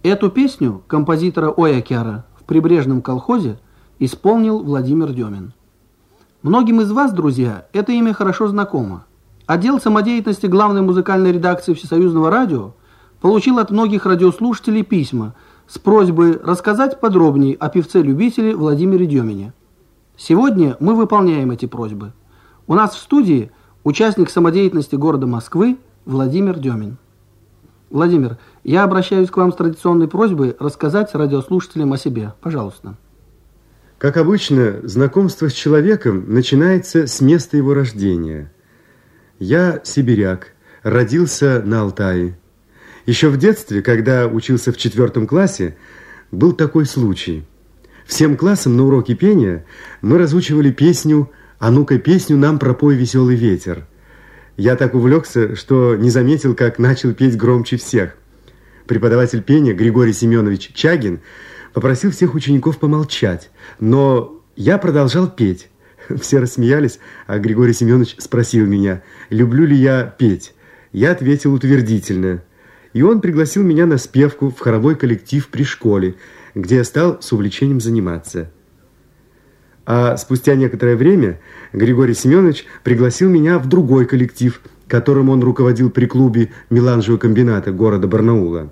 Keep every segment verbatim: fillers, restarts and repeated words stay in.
Эту песню композитора Оякяра в прибрежном колхозе исполнил Владимир Демин. Многим из вас, друзья, это имя хорошо знакомо. Отдел самодеятельности главной музыкальной редакции Всесоюзного радио получил от многих радиослушателей письма с просьбой рассказать подробнее о певце-любителе Владимире Демине. Сегодня мы выполняем эти просьбы. У нас в студии участник самодеятельности города Москвы Владимир Демин. Владимир, я обращаюсь к вам с традиционной просьбой рассказать радиослушателям о себе. Пожалуйста. Как обычно, знакомство с человеком начинается с места его рождения. Я сибиряк, родился на Алтае. Еще в детстве, когда учился в четвертом классе, был такой случай. Всем классом на уроке пения мы разучивали песню «А ну-ка песню нам пропой, веселый ветер». Я так увлекся, что не заметил, как начал петь громче всех. Преподаватель пения Григорий Семенович Чагин попросил всех учеников помолчать, но я продолжал петь. Все рассмеялись, а Григорий Семенович спросил меня, люблю ли я петь. Я ответил утвердительно. И он пригласил меня на спевку в хоровой коллектив при школе, где я стал с увлечением заниматься. А спустя некоторое время Григорий Семенович пригласил меня в другой коллектив, которым он руководил при клубе меланжевого комбината города Барнаула.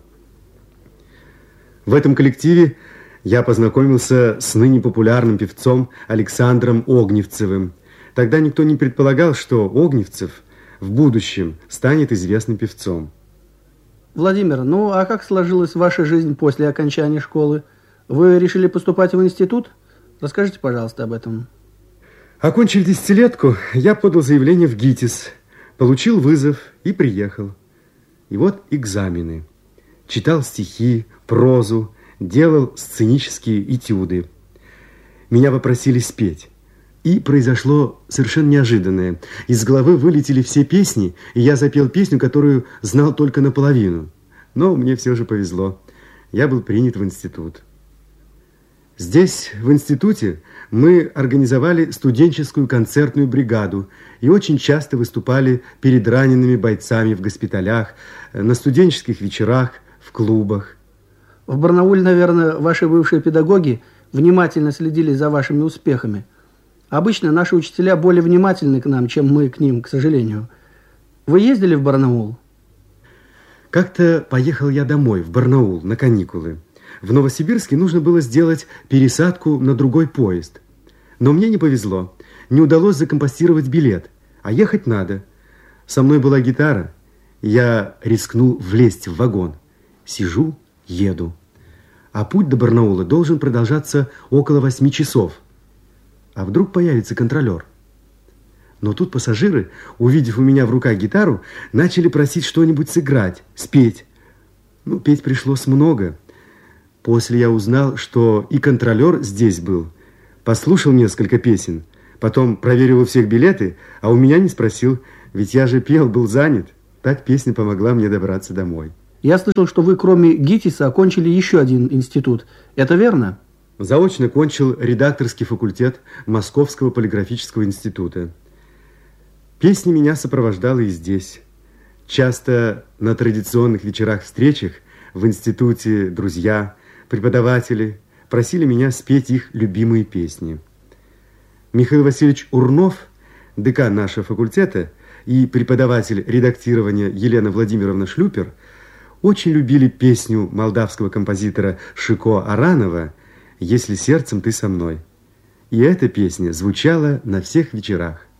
В этом коллективе я познакомился с ныне популярным певцом Александром Огневцевым. Тогда никто не предполагал, что Огневцев в будущем станет известным певцом. Владимир, ну а как сложилась ваша жизнь после окончания школы? Вы решили поступать в институт? Расскажите, пожалуйста, об этом. Окончив десятилетку, я подал заявление в ГИТИС, получил вызов и приехал. И вот экзамены. Читал стихи, прозу, делал сценические этюды. Меня попросили спеть. И произошло совершенно неожиданное. Из головы вылетели все песни, и я запел песню, которую знал только наполовину. Но мне все же повезло. Я был принят в институт. Здесь, в институте, мы организовали студенческую концертную бригаду и очень часто выступали перед ранеными бойцами в госпиталях, на студенческих вечерах, в клубах. В Барнауле, наверное, ваши бывшие педагоги внимательно следили за вашими успехами. Обычно наши учителя более внимательны к нам, чем мы к ним, к сожалению. Вы ездили в Барнаул? Как-то поехал я домой, в Барнаул, на каникулы. В Новосибирске нужно было сделать пересадку на другой поезд. Но мне не повезло. Не удалось закомпостировать билет. А ехать надо. Со мной была гитара. Я рискнул влезть в вагон. Сижу, еду. А путь до Барнаула должен продолжаться около восьми часов. А вдруг появится контролер? Но тут пассажиры, увидев у меня в руках гитару, начали просить что-нибудь сыграть, спеть. Ну, петь пришлось много. После я узнал, что и контролер здесь был. Послушал несколько песен, потом проверил у всех билеты, а у меня не спросил, ведь я же пел, был занят. Так песня помогла мне добраться домой. Я слышал, что вы кроме ГИТИСа окончили еще один институт. Это верно? Заочно кончил редакторский факультет Московского полиграфического института. Песня меня сопровождала и здесь. Часто на традиционных вечерах-встречах в институте друзья, преподаватели просили меня спеть их любимые песни. Михаил Васильевич Урнов, декан нашего факультета, и преподаватель редактирования Елена Владимировна Шлюпер очень любили песню молдавского композитора Шико Аранова «Если сердцем ты со мной». И эта песня звучала на всех вечерах.